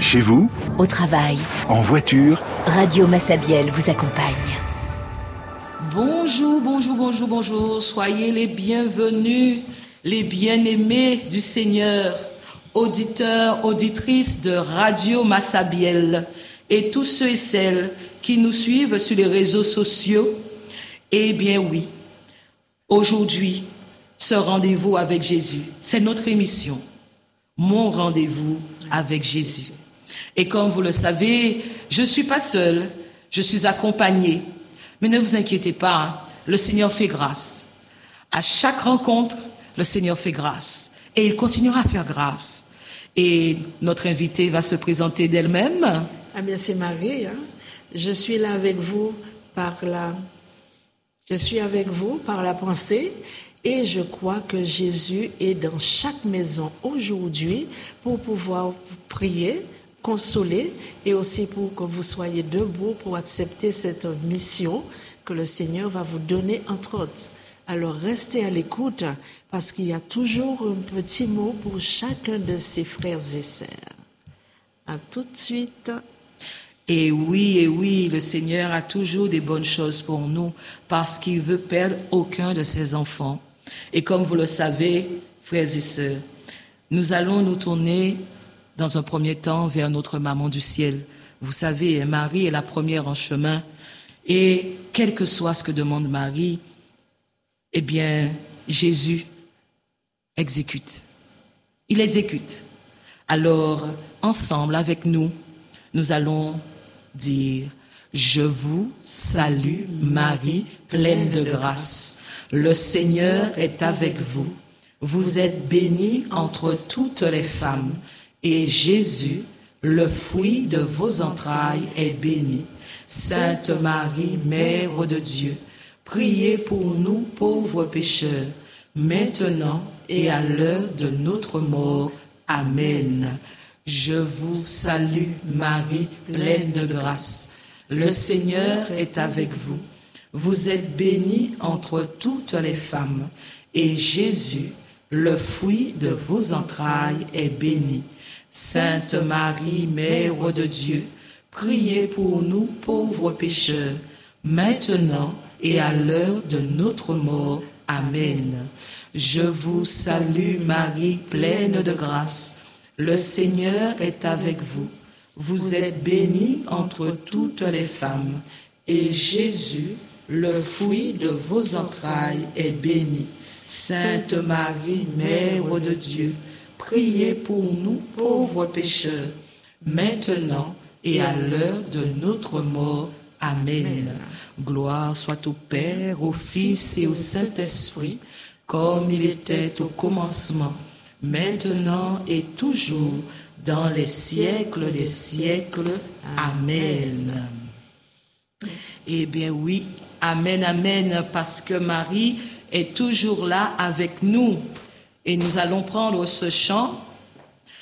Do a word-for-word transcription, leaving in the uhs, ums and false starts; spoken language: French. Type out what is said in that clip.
Chez vous, au travail, en voiture, Radio Massabielle vous accompagne. Bonjour, bonjour, bonjour, bonjour. Soyez les bienvenus, les bien-aimés du Seigneur, auditeurs, auditrices de Radio Massabielle et tous ceux et celles qui nous suivent sur les réseaux sociaux. Eh bien oui, aujourd'hui, ce rendez-vous avec Jésus, c'est notre émission. Mon rendez-vous avec Jésus. Et comme vous le savez, je ne suis pas seule, je suis accompagnée. Mais ne vous inquiétez pas, le Seigneur fait grâce. À chaque rencontre, le Seigneur fait grâce. Et il continuera à faire grâce. Et notre invitée va se présenter d'elle-même. Ah bien, c'est Marie. Hein? Je suis là avec vous par la... Je suis avec vous par la pensée. Et je crois que Jésus est dans chaque maison aujourd'hui pour pouvoir prier, consoler et aussi pour que vous soyez debout pour accepter cette mission que le Seigneur va vous donner entre autres. Alors restez à l'écoute parce qu'il y a toujours un petit mot pour chacun de ses frères et sœurs. À tout de suite. Et oui, et oui, le Seigneur a toujours des bonnes choses pour nous parce qu'il veut perdre aucun de ses enfants. Et comme vous le savez, frères et sœurs, nous allons nous tourner dans un premier temps vers notre maman du ciel. Vous savez, Marie est la première en chemin. Et quel que soit ce que demande Marie, eh bien, Jésus exécute. Il exécute. Alors, ensemble, avec nous, nous allons dire « Je vous salue, Marie, pleine de grâce. Le Seigneur est avec vous. Vous êtes bénie entre toutes les femmes. Et Jésus, le fruit de vos entrailles, est béni. Sainte Marie, Mère de Dieu, priez pour nous pauvres pécheurs, maintenant et à l'heure de notre mort. Amen. Je vous salue, Marie, pleine de grâce. Le Seigneur est avec vous. Vous êtes bénie entre toutes les femmes, et Jésus, le fruit de vos entrailles, est béni. Sainte Marie, Mère de Dieu, priez pour nous pauvres pécheurs, maintenant et à l'heure de notre mort. Amen. Je vous salue, Marie, pleine de grâce. Le Seigneur est avec vous. Vous êtes bénie entre toutes les femmes, et Jésus, le fruit de vos entrailles, est béni. Sainte Marie, Mère de Dieu, priez pour nous pauvres pécheurs, maintenant et à l'heure de notre mort. Amen. Gloire soit au Père, au Fils et au Saint-Esprit, comme il était au commencement, maintenant et toujours, dans les siècles des siècles. Amen. Eh bien oui, amen, amen, parce que Marie est toujours là avec nous. Et nous allons prendre ce chant